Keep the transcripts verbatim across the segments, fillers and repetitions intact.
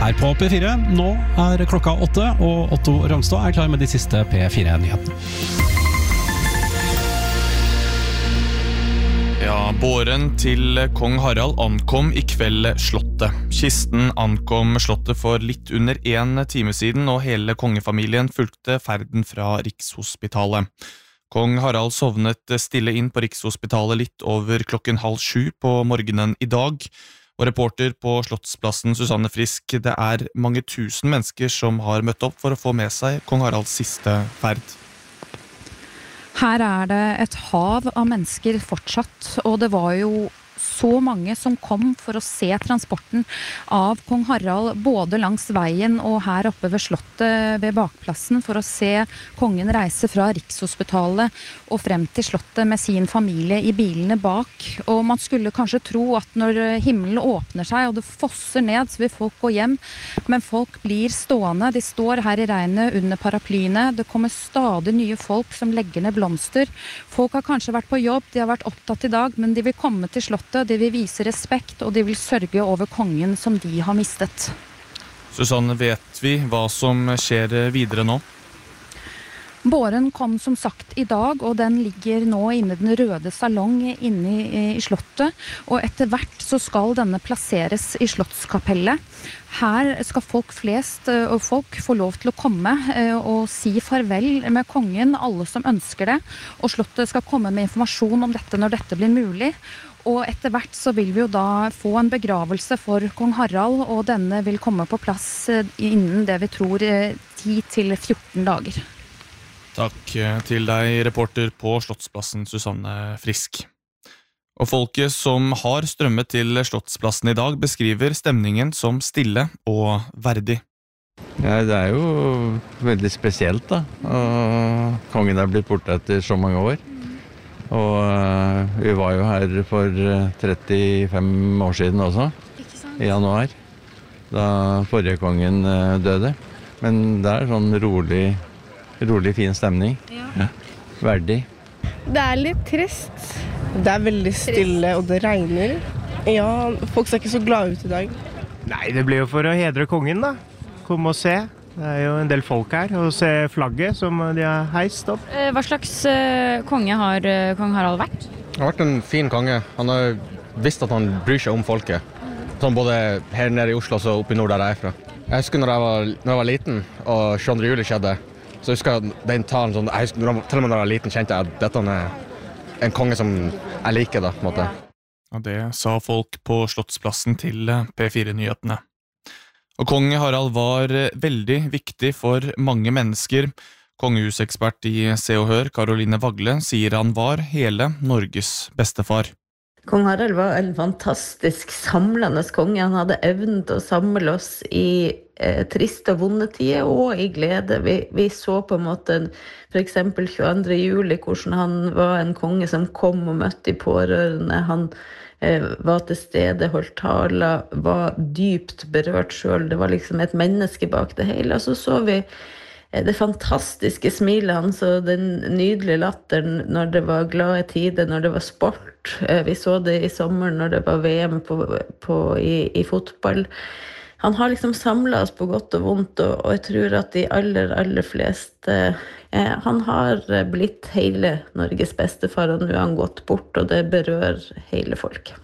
her på P fire. Nå er klokka åtte, og Otto Rangstad er klar med de siste P fire-nyhetene. Ja, båren til kong Harald ankom i kveld slottet. Kisten ankom slottet for litt under en time siden, og hele kongefamilien fulgte ferden fra Rikshospitalet. Kong Harald sovnet stille inn på Rikshospitalet litt over klokken halv sju på morgenen i dag. Og reporter på Slottsplassen Susanne Frisk, det er mange tusen mennesker som har møtt opp for å få med seg kong Haralds siste ferd. Her er det et hav av mennesker fortsatt, og det var jo så mange som kom for å se transporten av kong Harald både langs veien og her oppe ved slottet ved bakplassen for å se kongen reise fra Rikshospitalet og frem til slottet med sin familie i bilene bak. Og man skulle kanskje tro at når himmelen åpner seg og det fosser ned så vil folk gå hjem, men folk blir stående. De står her i regnet under paraplyene. Det kommer stadig nye folk som legger ned blomster. Folk har kanskje vært på jobb, de har vært opptatt i dag, men de vil komme til slottet. De vil vise respekt, og de vil sørge over kongen som de har mistet. Susanne, vet vi hva som skjer videre nå? Båren kom som sagt i dag, og den ligger nå inne i den røde salong inne i, i slottet, og etter hvert så skal denne plasseres i slottskapellet. Her skal folk flest og folk få lov til å komme og si farvel med kongen, alle som ønsker det, og slottet skal komme med informasjon om dette når dette blir mulig. Og etter hvert så vil vi jo da få en begravelse for kong Harald, og denne vil komme på plass innen det vi tror ti til fjorten dager. Takk til deg, reporter på Slottsplassen Susanne Frisk. Og folket som har strømmet til Slottsplassen i dag beskriver stemningen som stille og verdig. Ja, det er jo veldig spesielt da, og kongen er blitt borte etter så mange år. Og uh, vi var jo her for trettifem år siden også, i januar, da forrige kongen uh, døde. Men det er sånn rolig, rolig fin stemning, ja. Ja. Verdig. Det er litt trist. Det er veldig stille, og det regner. Ja, folk ser ikke så glade ut i dag. Nei, det blir jo for å hedre kongen da. Kom og se. Det er jo en del folk her, og se flagget som de har heist opp. Hva slags uh, konge har uh, kong Harald vært? Han har vært en fin konge. Han har visst at han bryr seg om folket. Sånn både her nede i Oslo og oppe i nord der jeg er fra. Jeg husker når jeg var, når jeg var liten, og tjueandre juli skjedde, så husker jeg den talen sånn, jeg husker, til og med når jeg var liten kjente jeg at dette er en konge som jeg liker da, på en måte. Og det sa folk på Slottsplassen til P fire-nyhetene. Og kong Harald var veldig viktig for mange mennesker. Kongehusekspert i Se og Hør, Caroline Wagle, sier han var hele Norges bestefar. Kong Harald var en fantastisk samlende konge. Han hadde evnen til å samle oss i eh, triste og vonde tider og i glede. Vi, vi så på en måte for eksempel tjueandre juli, hvordan han var en konge som kom og møtte de pårørende. Han eh, var til stede, holdt taler, var dypt berørt selv. Det var liksom et menneske bak det hele. Og så så vi det fantastiske smilet hans og den nydelige latteren når det var glade tider, når det var sport. Vi så det i sommer når det var V M på, på, i, i fotball. Han har liksom samlet oss på godt og vondt, og, og jeg tror at de aller, aller fleste, eh, han har blitt hele Norges bestefar, og nå har han gått bort, og det berør hele folk.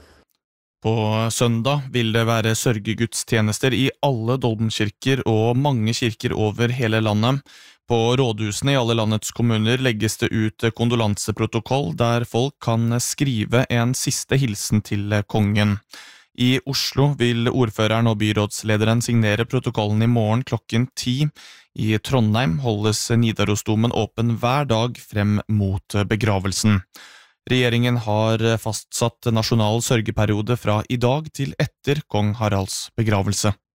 På søndag vil det være sørgegudstjenester i alle Doldenkirker og mange kirker over hele landet. På rådhusene i alle landets kommuner legges det ut kondolanseprotokoll der folk kan skrive en siste hilsen til kongen. I Oslo vil ordføreren og byrådslederen signere protokollen i morgen klokken ti. I Trondheim holdes Nidarosdomen åpen hver dag frem mot begravelsen. Regjeringen har fastsatt nasjonal sørgeperiode fra i dag til etter kong Haralds begravelse.